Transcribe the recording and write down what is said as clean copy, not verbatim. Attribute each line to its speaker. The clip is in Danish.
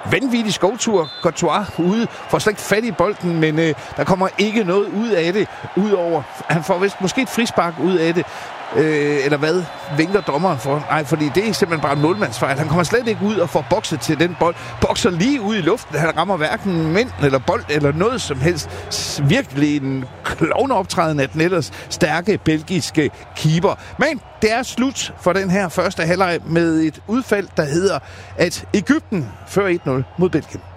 Speaker 1: vanvittig skovtur. Courtois ude, får slet ikke fat i bolden, men der kommer ikke noget ud af det, udover han får vist måske et frispark ud af det. Eller hvad vinker dommeren for? Nej, fordi det er simpelthen bare en målmandsfejl. Han kommer slet ikke ud og får bokset til den bold. Bokser lige ud i luften. Han rammer hverken mænd eller bold eller noget som helst. Virkelig en klovneoptræden af den ellers stærke belgiske keeper. Men det er slut for den her første halvleg med et udfald, der hedder, at Egypten fører 1-0 mod Belgien.